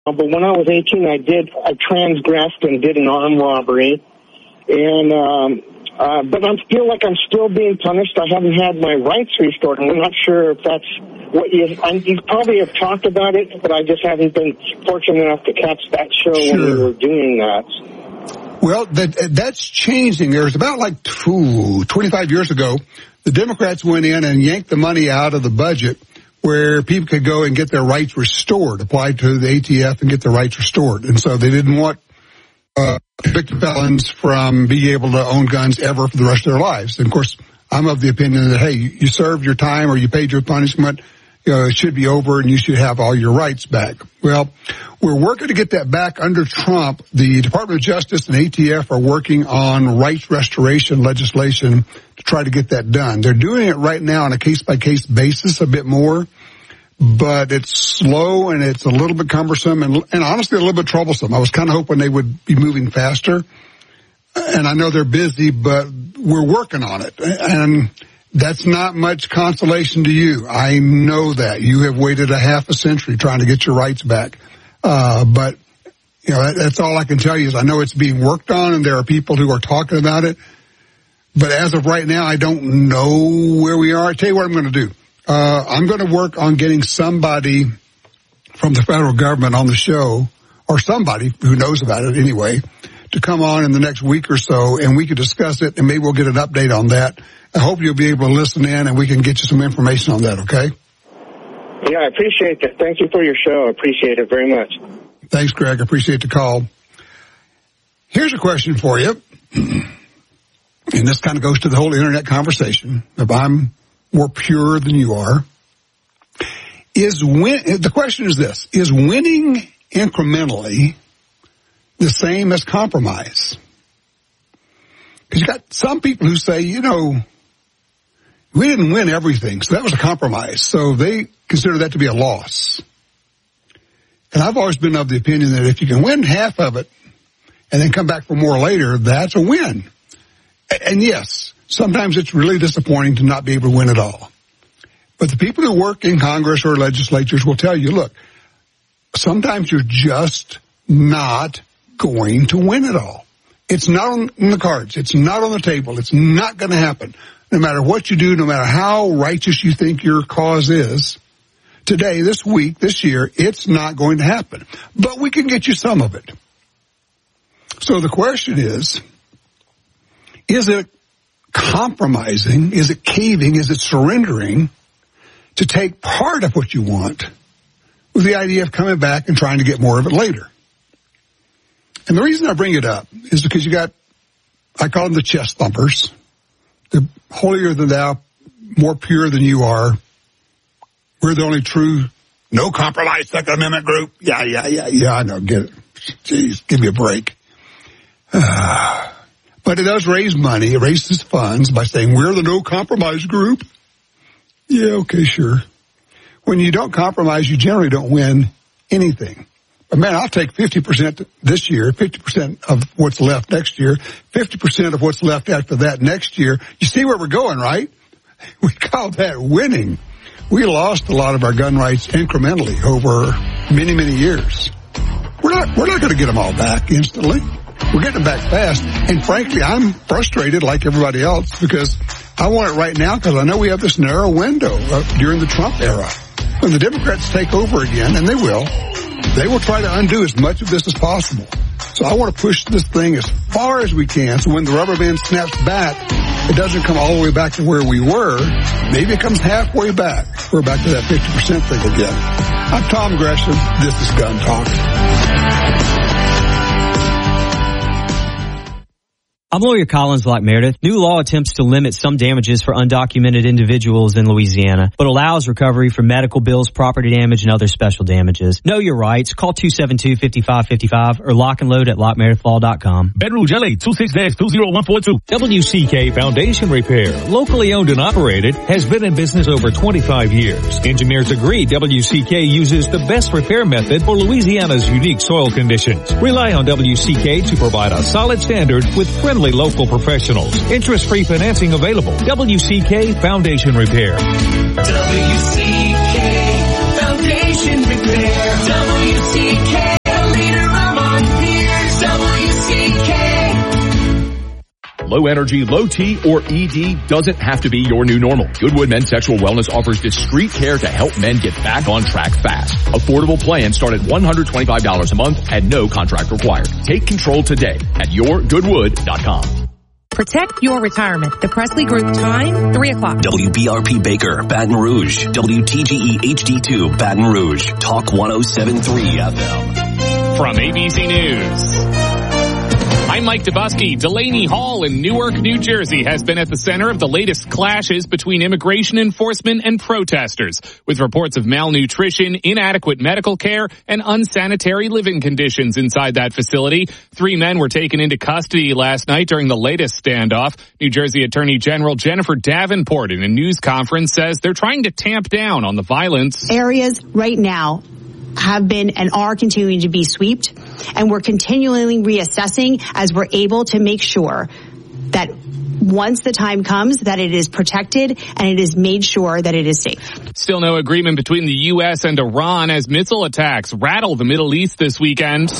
but when I was 18, I transgressed and did an armed robbery. And, but I feel like I'm still being punished. I haven't had my rights restored, and I'm not sure if that's what you probably have talked about it, but I just haven't been fortunate enough to catch that show when we were doing that. Well, that's changing. There's about 25 years ago, the Democrats went in and yanked the money out of the budget where people could go and get their rights restored, apply to the ATF and get their rights restored. And so they didn't want convicted felons from being able to own guns ever for the rest of their lives. And of course, I'm of the opinion that, hey, you served your time or you paid your punishment, it should be over and you should have all your rights back. Well, we're working to get that back under Trump. The Department of Justice and ATF are working on rights restoration legislation to try to get that done. They're doing it right now on a case-by-case basis a bit more, but it's slow and it's a little bit cumbersome and honestly a little bit troublesome. I was kind of hoping they would be moving faster, and I know they're busy, but we're working on it. And that's not much consolation to you. I know that. You have waited a half a century trying to get your rights back. But, that's all I can tell you is I know it's being worked on and there are people who are talking about it. But as of right now, I don't know where we are. I'll tell you what I'm going to do. I'm going to work on getting somebody from the federal government on the show, or somebody who knows about it anyway, to come on in the next week or so, and we can discuss it, and maybe we'll get an update on that. I hope you'll be able to listen in, and we can get you some information on that, okay? Yeah, I appreciate that. Thank you for your show. I appreciate it very much. Thanks, Greg. I appreciate the call. Here's a question for you, and this kind of goes to the whole Internet conversation. If I'm more pure than you are, the question is this: is winning incrementally the same as compromise? Because you got some people who say, we didn't win everything, so that was a compromise. So they consider that to be a loss. And I've always been of the opinion that if you can win half of it and then come back for more later, that's a win. And yes, sometimes it's really disappointing to not be able to win at all. But the people who work in Congress or legislatures will tell you, look, sometimes you're just not going to win it all. It's not on the cards. It's not on the table. It's not going to happen. No matter what you do, no matter how righteous you think your cause is, today, this week, this year, it's not going to happen. But we can get you some of it. So the question is it compromising? Is it caving? Is it surrendering to take part of what you want with the idea of coming back and trying to get more of it later? And the reason I bring it up is because I call them the chest thumpers. They're holier than thou, more pure than you are. We're the only true, no compromise Second Amendment group. Yeah, I know, get it. Jeez, give me a break. But it does raise money. It raises funds by saying we're the no compromise group. Yeah, okay, sure. When you don't compromise, you generally don't win anything. But man, I'll take 50% this year, 50% of what's left next year, 50% of what's left after that next year. You see where we're going, right? We call that winning. We lost a lot of our gun rights incrementally over many, many years. We're not going to get them all back instantly. We're getting them back fast. And frankly, I'm frustrated like everybody else because I want it right now because I know we have this narrow window during the Trump era. When the Democrats take over again, and they will try to undo as much of this as possible. So I want to push this thing as far as we can so when the rubber band snaps back, it doesn't come all the way back to where we were. Maybe it comes halfway back. We're back to that 50% thing again. I'm Tom Gresham. This is Gun Talk. I'm lawyer Collins Black Meredith. New law attempts to limit some damages for undocumented individuals in Louisiana, but allows recovery for medical bills, property damage, and other special damages. Know your rights. Call 272-5555 or lock and load at lockmeredithlaw.com. Baton Rouge, LA, 26-20142. WCK Foundation Repair, locally owned and operated, has been in business over 25 years. Engineers agree WCK uses the best repair method for Louisiana's unique soil conditions. Rely on WCK to provide a solid standard with friendly local professionals. Interest-free financing available. WCK Foundation Repair. WCK Foundation Repair. WCK. low energy, low T, or ED doesn't have to be your new normal. Goodwood Men's Sexual Wellness offers discreet care to help men get back on track fast. Affordable plans start at $125 a month and no contract required. Take control today at yourgoodwood.com. Protect your retirement. The Presley Group time, 3 o'clock. WBRP Baker, Baton Rouge. WTGE HD2, Baton Rouge. Talk 107.3 FM. From ABC News. I'm Mike Dubusky. Delaney Hall in Newark, New Jersey has been at the center of the latest clashes between immigration enforcement and protesters, with reports of malnutrition, inadequate medical care, and unsanitary living conditions inside that facility. 3 men were taken into custody last night during the latest standoff. New Jersey Attorney General Jennifer Davenport in a news conference says they're trying to tamp down on the violence. Areas right now have been and are continuing to be swept, and we're continually reassessing as we're able to make sure that once the time comes that it is protected and it is made sure that it is safe. Still no agreement between the U.S. and Iran as missile attacks rattle the Middle East this weekend.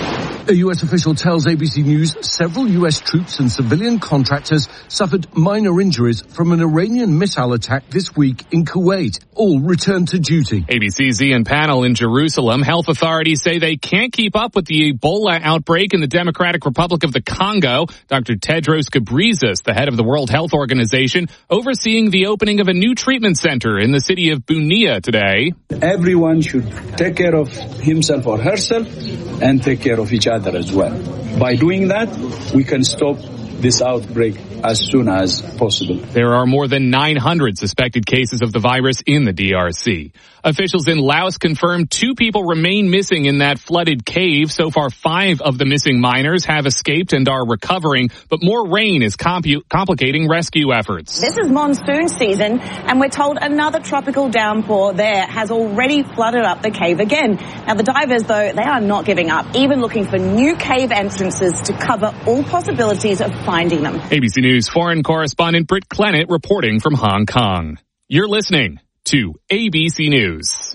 A U.S. official tells ABC News several U.S. troops and civilian contractors suffered minor injuries from an Iranian missile attack this week in Kuwait. All returned to duty. ABC's Ian Pannell in Jerusalem. Health authorities say they can't keep up with the Ebola outbreak in the Democratic Republic of the Congo. Dr. Tedros Ghebreyesus, the head of the World Health Organization, overseeing the opening of a new treatment center in the city of Bunia today. Everyone should take care of himself or herself and take care of each other as well. By doing that, we can stop this outbreak as soon as possible. There are more than 900 suspected cases of the virus in the DRC. Officials in Laos confirmed 2 people remain missing in that flooded cave. So far, 5 of the missing miners have escaped and are recovering, but more rain is complicating rescue efforts. This is monsoon season, and we're told another tropical downpour there has already flooded up the cave again. Now, the divers, though, they are not giving up, even looking for new cave entrances to cover all possibilities of finding them. ABC News foreign correspondent Britt Clennett reporting from Hong Kong. You're listening to ABC News.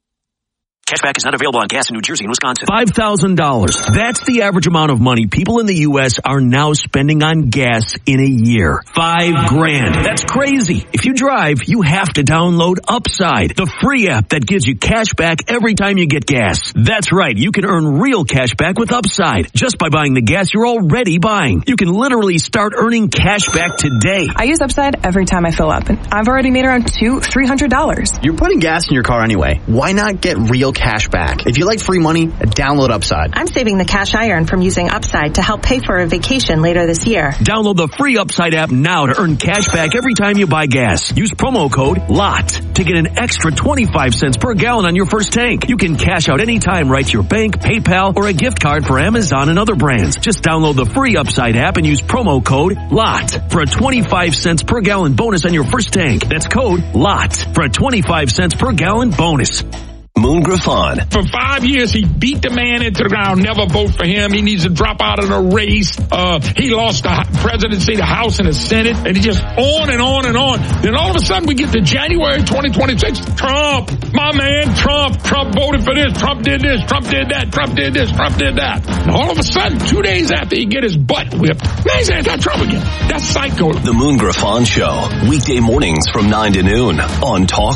Cashback is not available on gas in New Jersey and Wisconsin. $5,000. That's the average amount of money people in the U.S. are now spending on gas in a year. $5,000. That's crazy. If you drive, you have to download Upside, the free app that gives you cash back every time you get gas. That's right. You can earn real cash back with Upside just by buying the gas you're already buying. You can literally start earning cash back today. I use Upside every time I fill up, and I've already made around $200-$300. You're putting gas in your car anyway. Why not get real cash back? If you like free money, download Upside. I'm saving the cash I earn from using Upside to help pay for a vacation later this year. Download the free Upside app now to earn cash back every time you buy gas. Use promo code LOT to get an extra 25 cents per gallon on your first tank. You can cash out anytime right to your bank, PayPal, or a gift card for Amazon and other brands. Just download the free Upside app and use promo code LOT for a 25 cents per gallon bonus on your first tank. That's code LOT for a 25 cents per gallon bonus. Moon Griffon. For 5 years, he beat the man into the ground. Never vote for him. He needs to drop out of the race. He lost the presidency, the House, and the Senate. And he just on and on and on. Then all of a sudden, we get to January 2026. Trump, my man, Trump voted for this. Trump did this. Trump did that. Trump did this. Trump did that. And all of a sudden, 2 days after he get his butt whipped, now he's anti-Trump again. That's psycho. The Moon Griffon Show. Weekday mornings from 9 to noon on Talk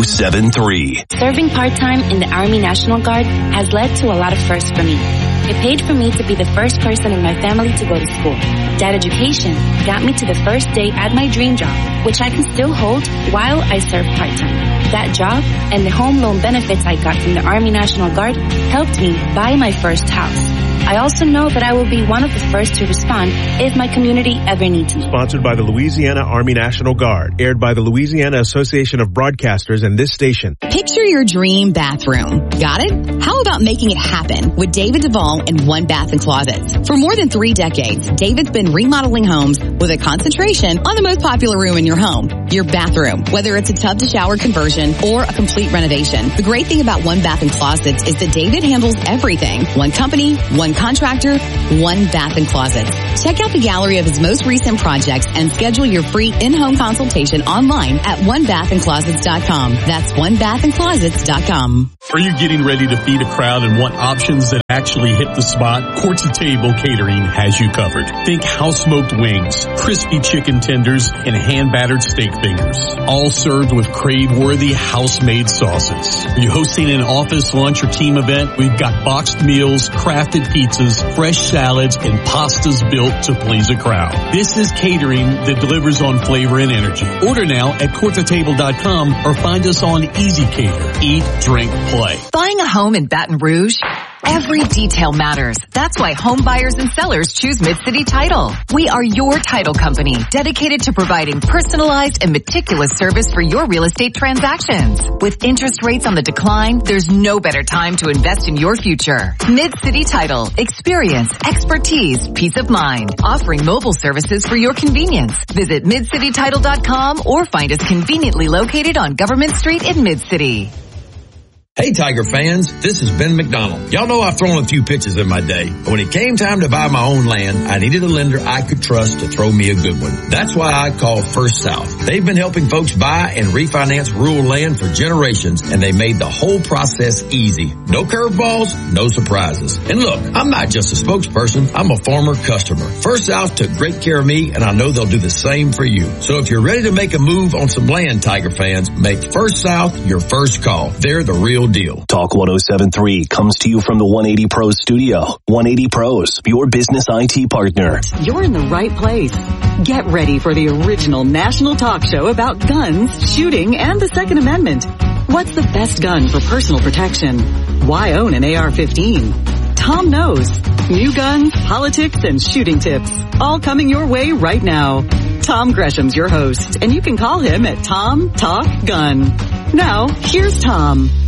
107.3. Serving part-time in the Army National Guard has led to a lot of firsts for me. It paid for me to be the first person in my family to go to school. That education got me to the first day at my dream job, which I can still hold while I serve part-time. That job and the home loan benefits I got from the Army National Guard helped me buy my first house. I also know that I will be one of the first to respond if my community ever needs me. Sponsored by the Louisiana Army National Guard. Aired by the Louisiana Association of Broadcasters and this station. Picture your dream bathroom. Got it? How about making it happen with David Duvall and One Bath and Closets? For more than 3 decades, David's been remodeling homes with a concentration on the most popular room in your home, your bathroom. Whether it's a tub to shower conversion or a complete renovation, the great thing about One Bath and Closets is that David handles everything. One company, one and contractor, One Bath & Closets. Check out the gallery of his most recent projects and schedule your free in-home consultation online at onebathandclosets.com. That's onebathandclosets.com. Are you getting ready to feed a crowd and want options that actually hit the spot? Courts of Table Catering has you covered. Think house-smoked wings, crispy chicken tenders, and hand-battered steak fingers. All served with crave-worthy house-made sauces. Are you hosting an office, lunch, or team event? We've got boxed meals, crafted pizzas, fresh salads, and pastas built to please a crowd. This is catering that delivers on flavor and energy. Order now at courtsoftable.com or find us on Easy Cater. Eat, drink, play. Buying a home in Baton Rouge? Every detail matters. That's why home buyers and sellers choose Mid-City Title. We are your title company, dedicated to providing personalized and meticulous service for your real estate transactions. With interest rates on the decline, there's no better time to invest in your future. Mid-City Title. Experience, expertise, peace of mind. Offering mobile services for your convenience. Visit midcitytitle.com or find us conveniently located on Government Street in Mid-City. Hey Tiger fans, this is Ben McDonald. Y'all know I've thrown a few pitches in my day, but when it came time to buy my own land, I needed a lender I could trust to throw me a good one. That's why I called First South. They've been helping folks buy and refinance rural land for generations, and they made the whole process easy. No curveballs, no surprises. And look, I'm not just a spokesperson, I'm a former customer. First South took great care of me, and I know they'll do the same for you. So if you're ready to make a move on some land, Tiger fans, make First South your first call. They're the real deal. Talk 107.3 comes to you from the 180 Pros studio. 180 Pros, your business IT partner. You're in the right place. Get ready for the original national talk show about guns, shooting, and the Second Amendment. What's the best gun for personal protection? Why own an AR-15? Tom knows. New guns, politics, and shooting tips. All coming your way right now. Tom Gresham's your host, and you can call him at Tom Talk Gun. Now, here's Tom.